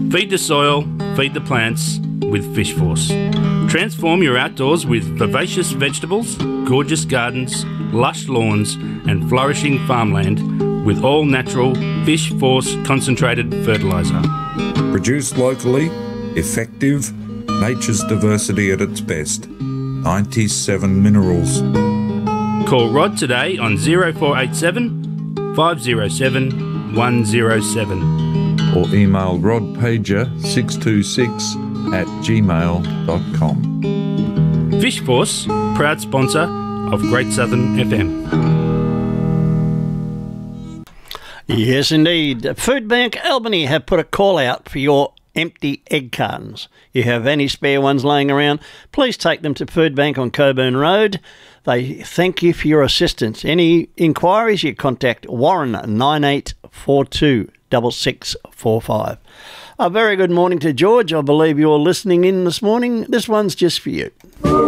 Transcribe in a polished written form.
Feed the soil, feed the plants with Fish Force. Transform your outdoors with vivacious vegetables, gorgeous gardens, lush lawns and flourishing farmland with all natural Fish Force concentrated fertiliser. Produced locally, effective, nature's diversity at its best. 97 minerals. Call Rod today on 0487 507 107. Or email rodpager626@gmail.com. Fish Force, proud sponsor of Great Southern FM. Yes, indeed. Food Bank Albany have put a call out for your empty egg cartons. You have any spare ones laying around, please take them to Food Bank on Coburn Road. They thank you for your assistance. Any inquiries, you contact Warren 9842 6645. A very good morning to George. I believe you're listening in this morning. This one's just for you.